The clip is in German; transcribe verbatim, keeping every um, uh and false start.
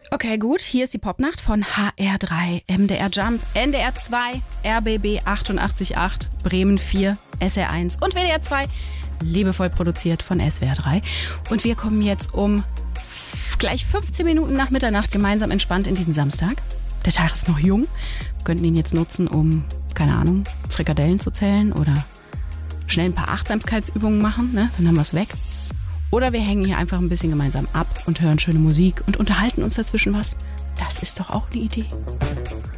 Okay, gut. Hier ist die Popnacht von H R drei, M D R Jump, N D R zwei, R B B achtundachtzig Komma acht, Bremen vier, S R eins und W D R zwei. Liebevoll produziert von S W R drei. Und wir kommen jetzt um gleich fünfzehn Minuten nach Mitternacht gemeinsam entspannt in diesen Samstag. Der Tag ist noch jung. Wir könnten ihn jetzt nutzen, um, keine Ahnung, Frikadellen zu zählen oder schnell ein paar Achtsamkeitsübungen machen. Ne? Dann haben wir es weg. Oder wir hängen hier einfach ein bisschen gemeinsam ab und hören schöne Musik und unterhalten uns dazwischen was. Das ist doch auch eine Idee.